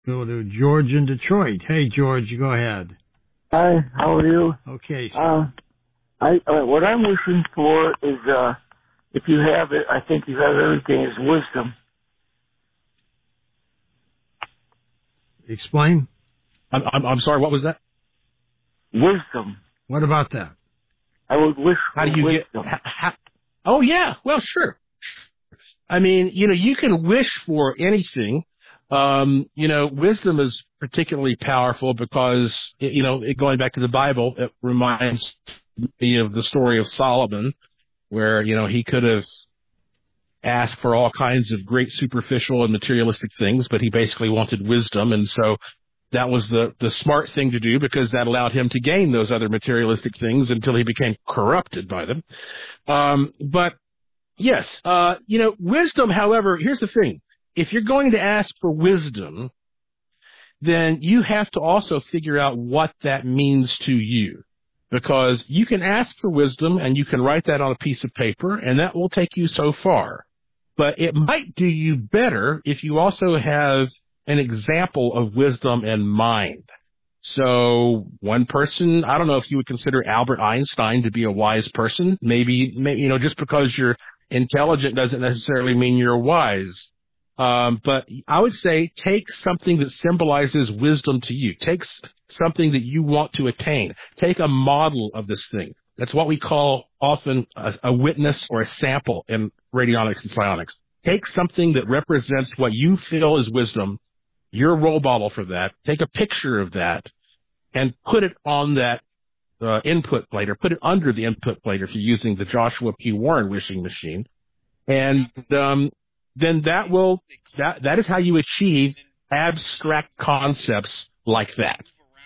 Go to George in Detroit. Hey, George, go ahead. Hi, how are you? Okay. So. What I'm wishing for is, if you have it, I think you have everything, is wisdom. Explain. I'm sorry. What was that? Wisdom. What about that? I would wish for How do you wisdom. Oh, yeah. Well, sure. I mean, you can wish for anything. Wisdom is particularly powerful because, going back to the Bible, it reminds me of the story of Solomon, where, he could have asked for all kinds of great superficial and materialistic things, but he basically wanted wisdom. And so that was the smart thing to do, because that allowed him to gain those other materialistic things until he became corrupted by them. But yes, wisdom, however, here's the thing. If you're going to ask for wisdom, then you have to also figure out what that means to you. Because you can ask for wisdom and you can write that on a piece of paper, and that will take you so far. But it might do you better if you also have an example of wisdom in mind. So one person, I don't know if you would consider Albert Einstein to be a wise person. Maybe, just because you're intelligent doesn't necessarily mean you're wise. But I would say take something that symbolizes wisdom to you. Take something that you want to attain. Take a model of this thing. That's what we call often a witness or a sample in radionics and psionics. Take something that represents what you feel is wisdom, your role model for that. Take a picture of that and put it on that input plate, or put it under the input plate if you're using the Joshua P. Warren wishing machine. And then that is how you achieve abstract concepts like that.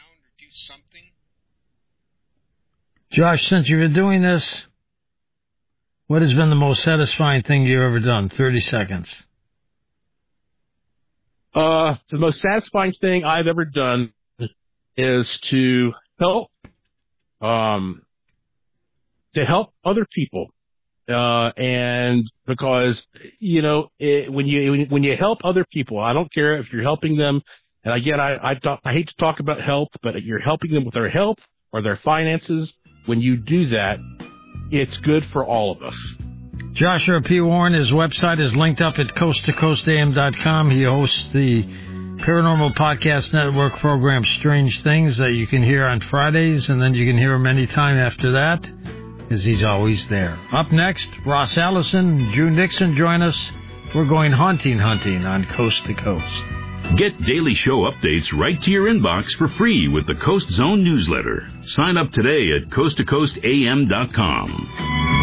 Josh, since you've been doing this, what has been the most satisfying thing you've ever done? 30 seconds. The most satisfying thing I've ever done is to help other people. And because, when you help other people, I don't care if you're helping them. And again, I hate to talk about health, but you're helping them with their health or their finances. When you do that, it's good for all of us. Joshua P. Warren, his website is linked up at coasttocoastam.com. He hosts the Paranormal Podcast Network program Strange Things that you can hear on Fridays, and then you can hear him anytime after that, as he's always there. Up next, Ross Allison, Drew Nixon join us. We're going hunting on Coast to Coast. Get daily show updates right to your inbox for free with the Coast Zone newsletter. Sign up today at coasttocoastam.com.